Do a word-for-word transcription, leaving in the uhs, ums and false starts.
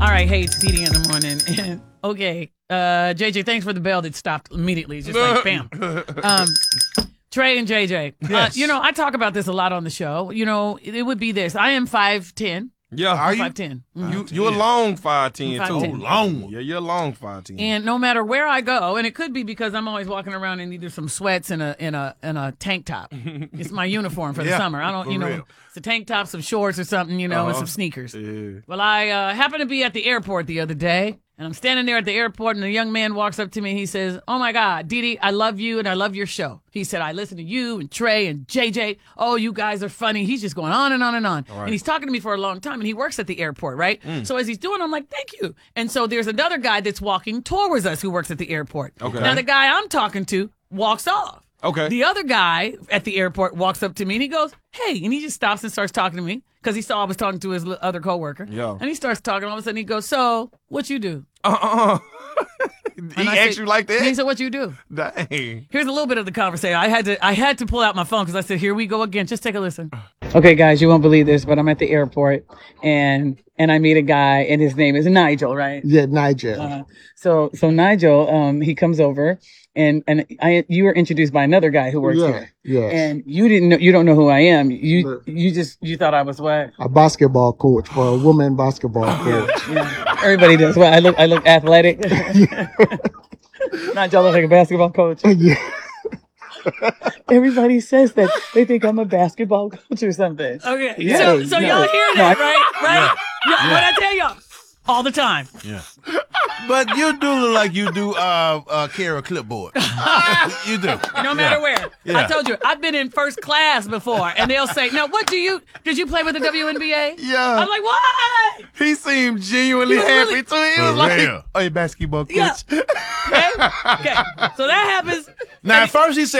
All right, hey, it's Dee Dee in the morning. And okay, uh, J J, thanks for the bell that stopped immediately. It's just like bam. Um, Trey and J J, Yes. uh, you know, I talk about this a lot on the show. You know, it, it would be this. I am five ten. Yeah, are you? five ten. Mm-hmm. You you're a long five ten I'm too. five ten. Oh, long one. Yeah, you're a long five ten. And no matter where I go, and it could be because I'm always walking around in either some sweats and a in a in a tank top. It's my uniform for the Yeah, summer. I don't, you for know, real. it's a tank top, some shorts or something, you know, and Uh-huh. some sneakers. Yeah. Well, I uh, happened to be at the airport the other day, and I'm standing there at the airport, and a young man walks up to me. He says, "Oh my God, Dee Dee, I love you and I love your show." He said, "I listen to you and Trey and J J. Oh, you guys are funny." He's just going on and on and on. All right. And he's talking to me for a long time, and he works at the airport, right? Mm. So as he's doing, I'm like, "Thank you." And so there's another guy that's walking towards us who works at the airport. Okay. Now the guy I'm talking to walks off. Okay. The other guy at the airport walks up to me and he goes, "Hey," and he just stops and starts talking to me because he saw I was talking to his l- other coworker. Yeah. And he starts talking. All of a sudden he goes, "So, what you do?" Uh-uh. he And I asked said- you like that? He said, "What you do?" Dang. Here's a little bit of the conversation. I had to I had to pull out my phone because I said, "Here we go again." Just take a listen. Okay, guys, you won't believe this, but I'm at the airport and and I meet a guy and his name is Nigel, right? Yeah, Nigel. Uh, so so Nigel, um, he comes over and and I you were introduced by another guy who works yeah, here. yeah. And you didn't know, you don't know who I am. You But- you just you thought I was what? A basketball coach for a woman basketball coach. Yeah. Everybody does. Well, I look I look athletic. Nigel look like a basketball coach. yeah. Everybody says that they think I'm a basketball coach or something. Okay, Yeah, so so yeah. y'all hear No, that, I- right? Right? Yeah. What I tell y'all all the time. Yeah. But you do look like you do uh uh carry a clipboard. You do. No matter Yeah. where. I Yeah. told you, I've been in first class before, and they'll say, "Now, what do you? Did you play with the W N B A?" Yeah. I'm like, "What?" He seemed genuinely He was happy really- too. He For was like, real. "Hey, basketball coach." Yeah. Okay. Okay. So that happens. Now at first he said